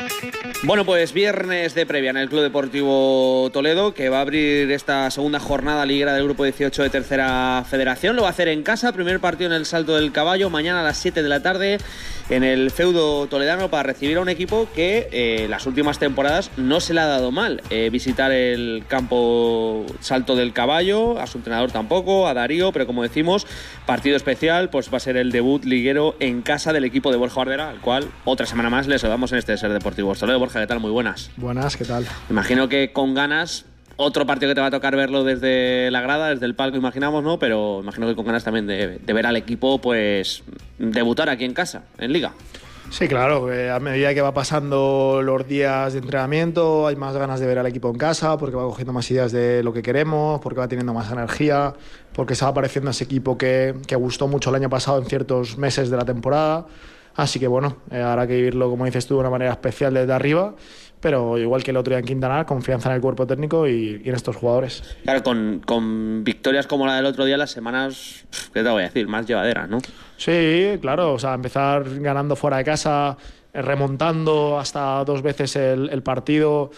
Bueno, pues viernes de previa en el Club Deportivo Toledo, que va a abrir esta segunda jornada liguera del Grupo 18 de Tercera Federación. Lo va a hacer en casa, primer partido en el Salto del Caballo, mañana a las 7 de la tarde en el feudo toledano, para recibir a un equipo que las últimas temporadas no se le ha dado mal. Visitar el campo Salto del Caballo, a su entrenador tampoco, a Darío, pero como decimos, partido especial, pues va a ser el debut liguero en casa del equipo de Borja Bardera, al cual otra semana más les saludamos en este Ser Deportivo Toledo. Borja, ¿qué tal? Muy buenas. Buenas, ¿qué tal? Imagino que con ganas, otro partido que te va a tocar verlo desde la grada, desde el palco, imaginamos, ¿no? Pero imagino que con ganas también de ver al equipo, pues, debutar aquí en casa, en Liga. Sí, claro, a medida que va pasando los días de entrenamiento hay más ganas de ver al equipo en casa, porque va cogiendo más ideas de lo que queremos, porque va teniendo más energía, porque se va apareciendo ese equipo que gustó mucho el año pasado en ciertos meses de la temporada. Así que bueno, habrá que vivirlo, como dices tú, de una manera especial desde arriba, pero igual que el otro día en Quintanar, confianza en el cuerpo técnico y en estos jugadores. Claro, con victorias como la del otro día, las semanas, ¿qué te voy a decir? Más llevaderas, ¿no? Sí, claro, o sea, empezar ganando fuera de casa, remontando hasta 2 veces el partido,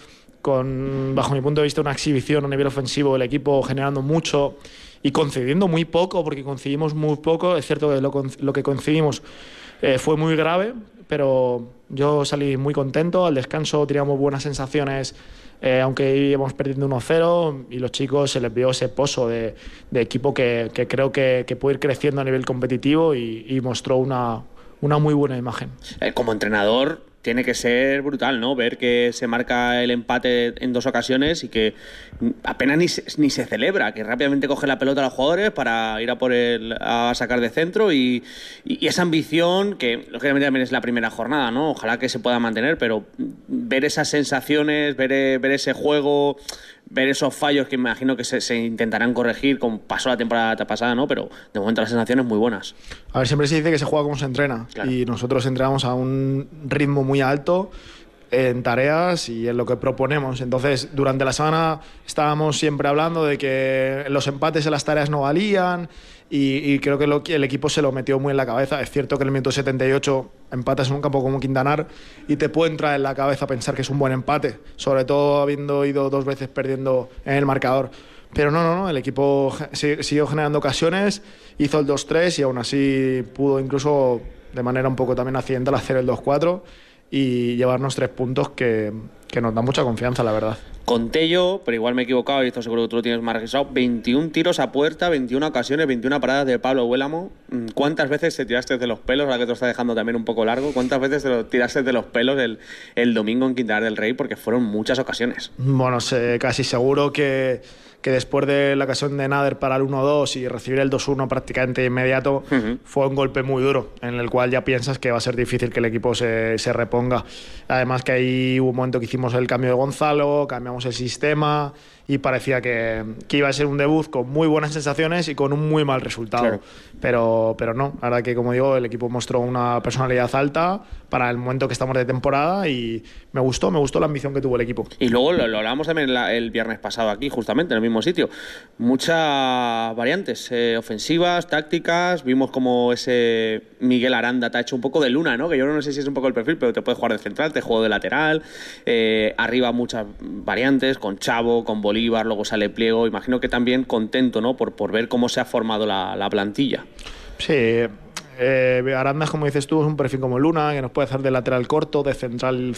con, bajo mi punto de vista, una exhibición a nivel ofensivo, el equipo generando mucho y concediendo muy poco, porque concedimos muy poco. Es cierto que lo que concedimos fue muy grave, pero yo salí muy contento. Al descanso teníamos buenas sensaciones, aunque íbamos perdiendo 1-0, y los chicos se les vio ese pozo de equipo que creo que puede ir creciendo a nivel competitivo y mostró una muy buena imagen. Como entrenador tiene que ser brutal, ¿no? Ver que se marca el empate en 2 ocasiones y que apenas ni se celebra, que rápidamente coge la pelota a los jugadores para ir a sacar de centro y esa ambición, que lógicamente también es la primera jornada, ¿no? Ojalá que se pueda mantener, pero ver esas sensaciones, ver ese juego, ver esos fallos que imagino que se intentarán corregir, como pasó la temporada pasada, ¿no? Pero de momento las sensaciones muy buenas. A ver, siempre se dice que se juega como se entrena, claro. Y nosotros entrenamos a un ritmo muy alto en tareas y en lo que proponemos. Entonces, durante la semana estábamos siempre hablando de que los empates en las tareas no valían y creo que el equipo se lo metió muy en la cabeza. Es cierto que en el minuto 78 empatas en un campo como Quintanar y te puede entrar en la cabeza pensar que es un buen empate, sobre todo habiendo ido 2 veces perdiendo en el marcador. Pero no, el equipo siguió generando ocasiones, hizo el 2-3 y aún así pudo, incluso de manera un poco también accidental, hacer el 2-4 y llevarnos 3 puntos que nos da mucha confianza, la verdad. Conté yo, pero igual me he equivocado y esto seguro que tú lo tienes más registrado, 21 tiros a puerta, 21 ocasiones, 21 paradas de Pablo Huélamo. ¿Cuántas veces te tiraste de los pelos, ahora que te lo está dejando también un poco largo? ¿Cuántas veces te lo tiraste de los pelos el domingo en Quintanar del Rey? Porque fueron muchas ocasiones. Bueno, casi seguro que después de la ocasión de Nader para el 1-2 y recibir el 2-1 prácticamente inmediato, fue un golpe muy duro, en el cual ya piensas que va a ser difícil que el equipo se reponga. Además que ahí hubo un momento que hicimos el cambio de Gonzalo, cambiamos el sistema y parecía que iba a ser un debut con muy buenas sensaciones y con un muy mal resultado. Claro. Pero no, ahora que, como digo, el equipo mostró una personalidad alta para el momento que estamos de temporada y me gustó la ambición que tuvo el equipo. Y luego lo hablábamos también el viernes pasado aquí, justamente, en el mismo sitio. Muchas variantes ofensivas, tácticas. Vimos como ese Miguel Aranda te ha hecho un poco de Luna, ¿no? Que yo no sé si es un poco el perfil, pero te puede jugar de central, te juego de lateral. Arriba muchas variantes, con Chavo, con Bolívar, luego sale Pliego. Imagino que también contento, ¿no? Por ver cómo se ha formado la plantilla. Sí, Aranda, como dices tú, es un perfil como Luna, que nos puede hacer de lateral corto, de central,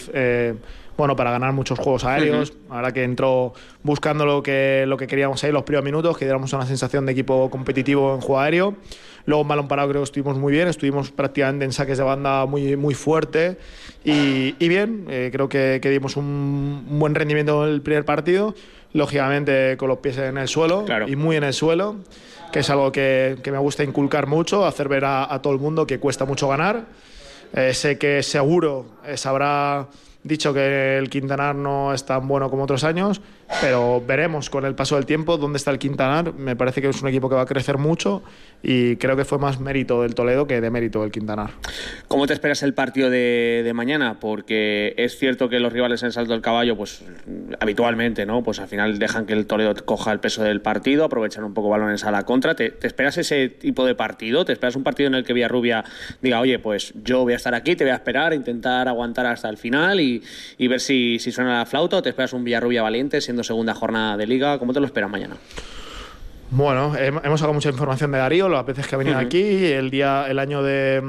para ganar muchos juegos aéreos. Ahora que entró buscando lo que queríamos ahí los primeros minutos, que diéramos una sensación de equipo competitivo en juego aéreo. Luego en balón parado creo que estuvimos muy bien, estuvimos prácticamente en saques de banda muy, muy fuerte y bien. Creo que dimos un buen rendimiento en el primer partido, lógicamente con los pies en el suelo, claro, y muy en el suelo, que es algo que me gusta inculcar mucho, hacer ver a todo el mundo que cuesta mucho ganar. Sé que seguro se habrá dicho que el Quintanar no es tan bueno como otros años, pero veremos con el paso del tiempo dónde está el Quintanar. Me parece que es un equipo que va a crecer mucho y creo que fue más mérito del Toledo que de mérito del Quintanar. ¿Cómo te esperas el partido de mañana? Porque es cierto que los rivales en el Salto del Caballo, pues habitualmente, ¿no? Pues al final dejan que el Toledo coja el peso del partido, aprovechan un poco balones a la contra. ¿Te esperas ese tipo de partido? ¿Te esperas un partido en el que Villarrubia diga, oye, pues yo voy a estar aquí, te voy a esperar, intentar aguantar hasta el final y ver si suena la flauta? ¿O te esperas un Villarrubia valiente siendo segunda jornada de Liga? ¿Cómo te lo esperas mañana? Bueno, hemos sacado mucha información de Darío las veces que ha venido aquí, el año de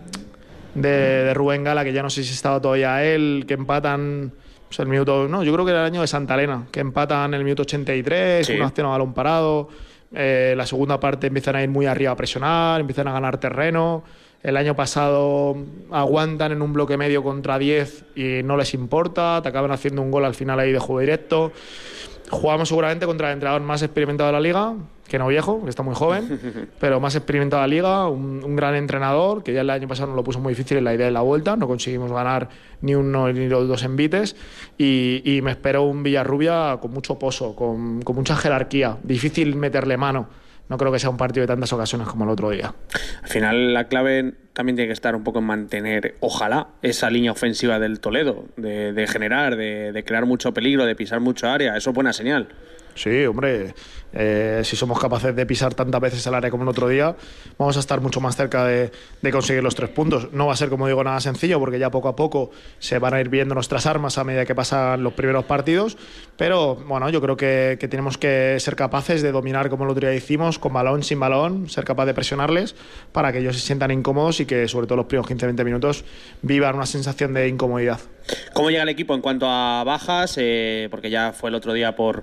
Rubén Gala, que ya no sé si estaba todavía él, que empatan pues el minuto, no, yo creo que era el año de Santa Elena, que empatan en el minuto 83, una acción a balón parado. La segunda parte empiezan a ir muy arriba a presionar, empiezan a ganar terreno. El año pasado aguantan en un bloque medio contra 10 y no les importa, te acaban haciendo un gol al final ahí de juego directo. Jugamos seguramente contra el entrenador más experimentado de la liga, que no viejo, que está muy joven, pero más experimentado de la liga, un gran entrenador, que ya el año pasado nos lo puso muy difícil en la idea de la vuelta, no conseguimos ganar ni uno ni los dos envites, y me espero un Villarrubia con mucho pozo, con mucha jerarquía, difícil meterle mano. No creo que sea un partido de tantas ocasiones como el otro día. Al final la clave también tiene que estar un poco en mantener, ojalá, esa línea ofensiva del Toledo, de generar, de crear mucho peligro, de pisar mucho área. Eso es buena señal. Sí, hombre, si somos capaces de pisar tantas veces el área como el otro día, vamos a estar mucho más cerca de conseguir los 3 puntos. No va a ser, como digo, nada sencillo, porque ya poco a poco se van a ir viendo nuestras armas a medida que pasan los primeros partidos, pero bueno, yo creo que tenemos que ser capaces de dominar como el otro día hicimos, con balón, sin balón, ser capaz de presionarles para que ellos se sientan incómodos y que sobre todo los primeros 15-20 minutos vivan una sensación de incomodidad. ¿Cómo llega el equipo en cuanto a bajas? Porque ya fue el otro día por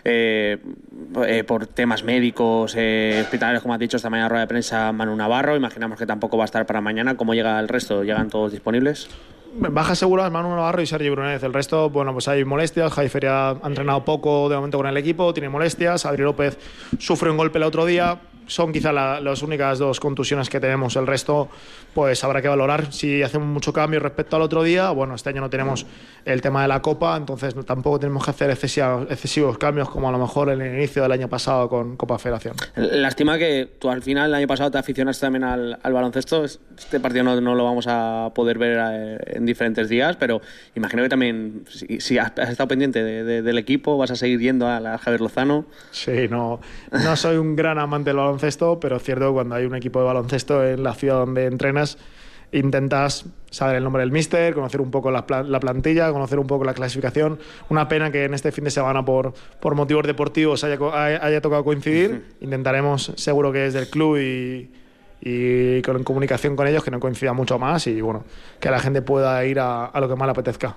temas médicos, hospitalarios, como has dicho esta mañana en rueda de prensa, Manu Navarro. Imaginamos que tampoco va a estar para mañana. ¿Cómo llega el resto? ¿Llegan todos disponibles? Bajas seguras Manu Navarro y Sergio Brunez. El resto, bueno, pues hay molestias. Javi Feria ha entrenado poco de momento con el equipo, tiene molestias. Adri López sufre un golpe el otro día. Son quizá las únicas 2 contusiones que tenemos. El resto, pues habrá que valorar si hacemos mucho cambio respecto al otro día. Bueno, este año no tenemos el tema de la Copa, entonces tampoco tenemos que hacer excesivos cambios como a lo mejor en el inicio del año pasado con Copa Federación. Lástima que tú al final el año pasado te aficionaste también al baloncesto. Este partido no lo vamos a poder ver en diferentes días, pero imagino que también, si has estado pendiente del equipo, vas a seguir yendo a Javier Lozano. Sí, no soy un gran amante del baloncesto, pero es cierto que cuando hay un equipo de baloncesto en la ciudad donde entrenas, intentas saber el nombre del míster, conocer un poco la plantilla, conocer un poco la clasificación. Una pena que en este fin de semana por motivos deportivos haya tocado coincidir. Intentaremos, seguro que desde el club y con comunicación con ellos, que no coincida mucho más y bueno, que la gente pueda ir a lo que más le apetezca.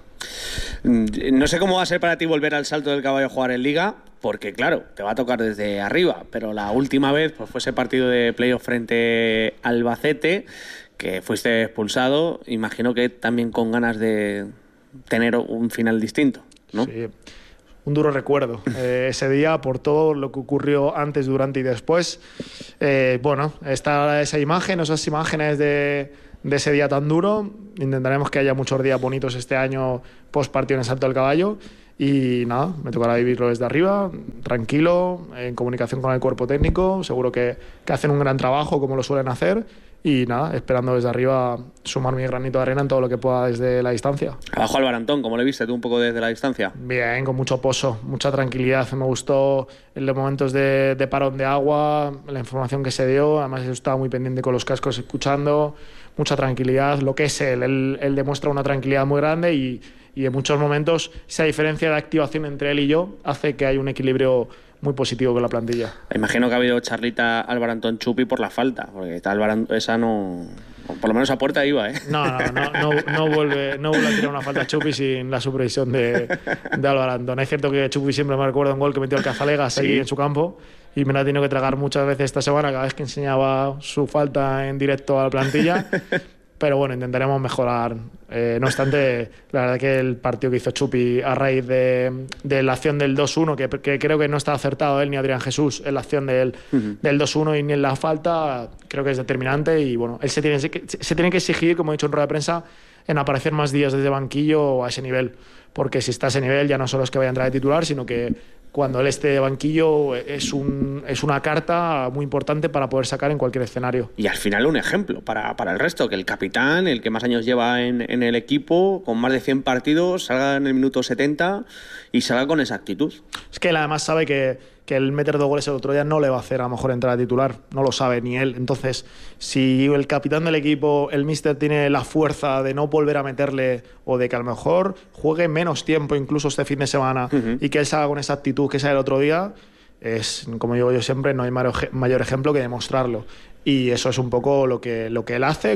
No sé cómo va a ser para ti volver al Salto del Caballo a jugar en Liga, porque claro, te va a tocar desde arriba, pero la última vez pues fue ese partido de playoff frente al Albacete, que fuiste expulsado, imagino que también con ganas de tener un final distinto, ¿no? Sí, un duro recuerdo ese día por todo lo que ocurrió antes, durante y después. Bueno, está esas imágenes de ese día tan duro. Intentaremos que haya muchos días bonitos este año post partido en el Salto del Caballo y nada, me tocará vivirlo desde arriba, tranquilo, en comunicación con el cuerpo técnico. Seguro que hacen un gran trabajo como lo suelen hacer y nada, esperando desde arriba sumar mi granito de arena en todo lo que pueda desde la distancia. Abajo al Barantón, ¿cómo le viste tú un poco desde la distancia? Bien, con mucho pozo, mucha tranquilidad. Me gustó en los momentos de parón de agua, la información que se dio. Además, yo estaba muy pendiente con los cascos escuchando. Mucha tranquilidad. Lo que es él demuestra una tranquilidad muy grande y en muchos momentos esa diferencia de activación entre él y yo hace que haya un equilibrio muy positivo con la plantilla. Imagino que ha habido charlita al Barantón Chupi por la falta, porque está esa no... Por lo menos a puerta iba, ¿eh? No vuelve a tirar una falta Chupi sin la supervisión de Albarantón. Es cierto que Chupi siempre me recuerda un gol que metió el Cazalegas ahí en su campo y me lo ha tenido que tragar muchas veces esta semana cada vez que enseñaba su falta en directo a la plantilla. Pero bueno, intentaremos mejorar. No obstante, la verdad que el partido que hizo Chupi a raíz de la acción del 2-1, que creo que no está acertado él ni Adrián Jesús en la acción del 2-1 y ni en la falta, creo que es determinante y bueno, él se tiene que exigir, como he dicho en rueda de prensa, en aparecer más días desde banquillo a ese nivel, porque si está a ese nivel ya no solo es que vaya a entrar de titular, sino que cuando él esté de banquillo es una carta muy importante para poder sacar en cualquier escenario. Y al final un ejemplo para el resto, que el capitán, el que más años lleva en el equipo, con más de 100 partidos, salga en el minuto 70 y salga con esa actitud. Es que él además sabe que el meter 2 goles el otro día no le va a hacer a lo mejor entrar a titular, no lo sabe ni él. Entonces, si el capitán del equipo, el míster, tiene la fuerza de no volver a meterle o de que a lo mejor juegue menos tiempo incluso este fin de semana y que él salga con esa actitud que sea el otro día, es, como digo yo siempre, no hay mayor ejemplo que demostrarlo. Y eso es un poco lo que él hace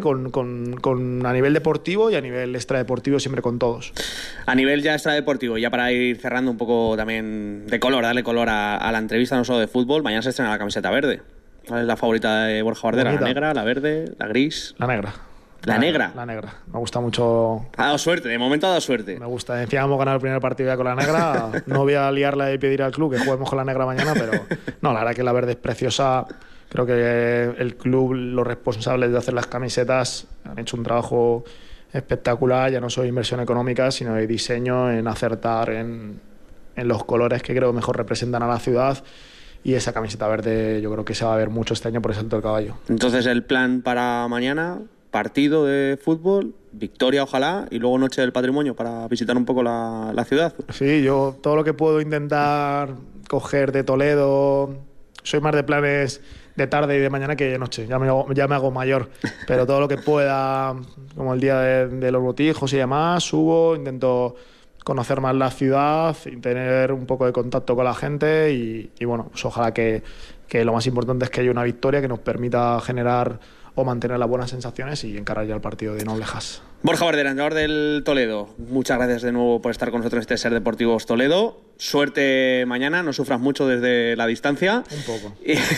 a nivel deportivo y a nivel extradeportivo, siempre con todos. A nivel ya extradeportivo, ya para ir cerrando un poco también de color, darle color a la entrevista no solo de fútbol, mañana se estrena la camiseta verde. ¿Cuál es la favorita de Borja Bardera? ¿La negra, la verde, la gris? La negra. ¿La negra? La negra. Me gusta mucho. Ha dado suerte, de momento ha dado suerte. Me gusta. Decía, vamos a ganar el primer partido ya con la negra. No voy a liarla y pedir al club que juguemos con la negra mañana, pero no, la verdad que la verde es preciosa. Creo que el club, los responsables de hacer las camisetas, han hecho un trabajo espectacular. Ya no solo inversión económica, sino de diseño, en acertar en los colores que creo mejor representan a la ciudad. Y esa camiseta verde yo creo que se va a ver mucho este año por el Salto del Caballo. Entonces el plan para mañana, partido de fútbol, victoria ojalá, y luego noche del patrimonio para visitar un poco la ciudad. Sí, yo todo lo que puedo intentar coger de Toledo, soy más de planes de tarde y de mañana que de noche, ya me hago mayor, pero todo lo que pueda, como el día de los botijos y demás, subo, intento conocer más la ciudad y tener un poco de contacto con la gente y bueno, pues ojalá que lo más importante es que haya una victoria que nos permita generar o mantener las buenas sensaciones y encarar ya el partido de Noblejas. Borja Bardera, entrenador del Toledo, muchas gracias de nuevo por estar con nosotros en este Ser Deportivos Toledo. Suerte mañana, no sufras mucho desde la distancia. Un poco.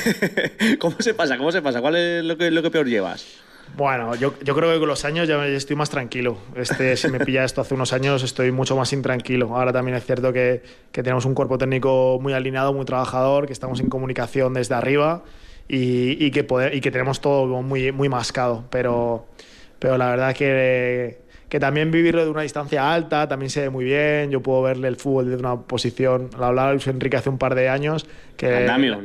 ¿Cómo se pasa? ¿Cuál es lo que peor llevas? Bueno, yo creo que con los años ya estoy más tranquilo. Si me pilla esto hace unos años, estoy mucho más intranquilo. Ahora también es cierto que tenemos un cuerpo técnico muy alineado, muy trabajador, que estamos en comunicación desde arriba y que tenemos todo muy, muy mascado. Pero la verdad que también vivirlo de una distancia alta también se ve muy bien. Yo puedo verle el fútbol desde una posición. Lo hablaba Luis Enrique hace un par de años. Que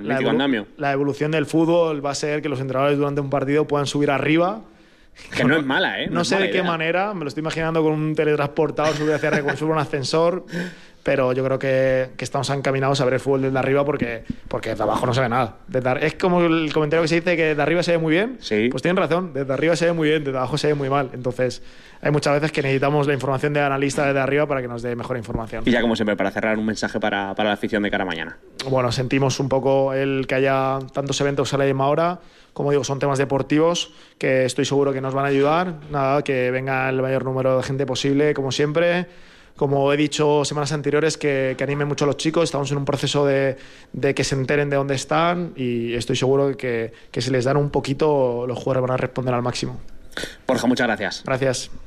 la evolución del fútbol va a ser que los entrenadores durante un partido puedan subir arriba. Que no es mala, ¿eh? No sé de qué manera, me lo estoy imaginando con un teletransportador, subir hacia arriba, subir un ascensor. Pero yo creo que estamos encaminados a ver el fútbol desde arriba porque desde abajo no se ve nada. Es como el comentario que se dice que desde arriba se ve muy bien. Sí. Pues tienen razón, desde arriba se ve muy bien, desde abajo se ve muy mal. Entonces hay muchas veces que necesitamos la información de analista desde arriba para que nos dé mejor información. Y ya como siempre, para cerrar, un mensaje para la afición de cara a mañana. Bueno, sentimos un poco el que haya tantos eventos a la misma hora. Como digo, son temas deportivos que estoy seguro que nos van a ayudar. Nada, que venga el mayor número de gente posible, como siempre. Como he dicho semanas anteriores, que animen mucho a los chicos. Estamos en un proceso de que se enteren de dónde están y estoy seguro de que si les dan un poquito, los jugadores van a responder al máximo. Borja, muchas gracias. Gracias.